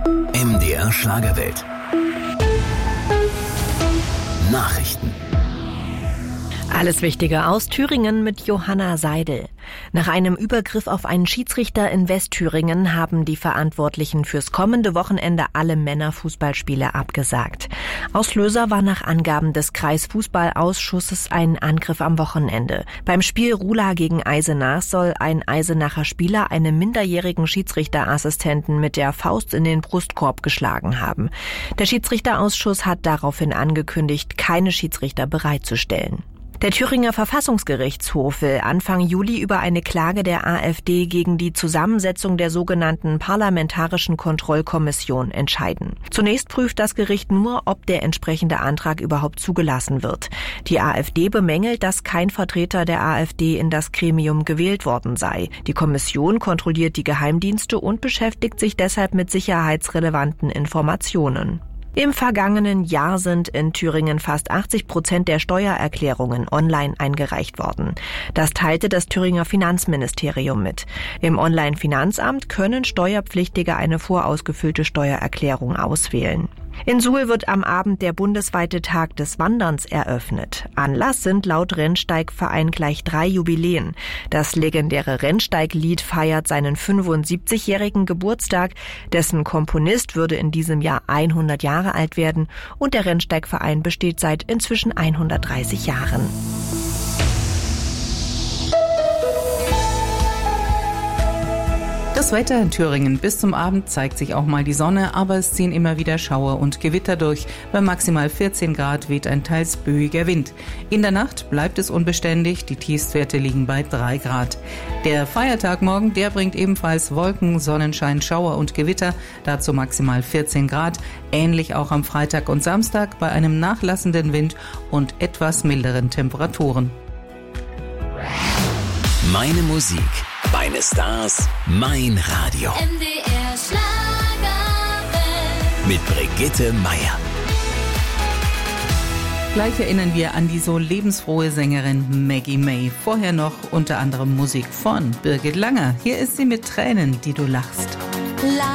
MDR Schlagerwelt. Nachrichten. Alles Wichtige aus Thüringen mit Johanna Seidel. Nach einem Übergriff auf einen Schiedsrichter in Westthüringen haben die Verantwortlichen fürs kommende Wochenende alle Männerfußballspiele abgesagt. Auslöser war nach Angaben des Kreisfußballausschusses ein Angriff am Wochenende. Beim Spiel Rula gegen Eisenach soll ein Eisenacher Spieler einem minderjährigen Schiedsrichterassistenten mit der Faust in den Brustkorb geschlagen haben. Der Schiedsrichterausschuss hat daraufhin angekündigt, keine Schiedsrichter bereitzustellen. Der Thüringer Verfassungsgerichtshof will Anfang Juli über eine Klage der AfD gegen die Zusammensetzung der sogenannten Parlamentarischen Kontrollkommission entscheiden. Zunächst prüft das Gericht nur, ob der entsprechende Antrag überhaupt zugelassen wird. Die AfD bemängelt, dass kein Vertreter der AfD in das Gremium gewählt worden sei. Die Kommission kontrolliert die Geheimdienste und beschäftigt sich deshalb mit sicherheitsrelevanten Informationen. Im vergangenen Jahr sind in Thüringen fast 80% der Steuererklärungen online eingereicht worden. Das teilte das Thüringer Finanzministerium mit. Im Online-Finanzamt können Steuerpflichtige eine vorausgefüllte Steuererklärung auswählen. In Suhl wird am Abend der bundesweite Tag des Wanderns eröffnet. Anlass sind laut Rennsteigverein gleich 3 Jubiläen. Das legendäre Rennsteiglied feiert seinen 75-jährigen Geburtstag. Dessen Komponist würde in diesem Jahr 100 Jahre alt werden und der Rennsteigverein besteht seit inzwischen 130 Jahren. Das Wetter in Thüringen. Bis zum Abend zeigt sich auch mal die Sonne, aber es ziehen immer wieder Schauer und Gewitter durch. Bei maximal 14 Grad weht ein teils böiger Wind. In der Nacht bleibt es unbeständig, die Tiefstwerte liegen bei 3 Grad. Der Feiertag morgen, der bringt ebenfalls Wolken, Sonnenschein, Schauer und Gewitter, dazu maximal 14 Grad. Ähnlich auch am Freitag und Samstag bei einem nachlassenden Wind und etwas milderen Temperaturen. Meine Musik, meine Stars, mein Radio. MDR Schlagerwelt. Mit Brigitte Meier. Gleich erinnern wir an die so lebensfrohe Sängerin Maggie May. Vorher noch unter anderem Musik von Birgit Langer. Hier ist sie mit Tränen, die du lachst.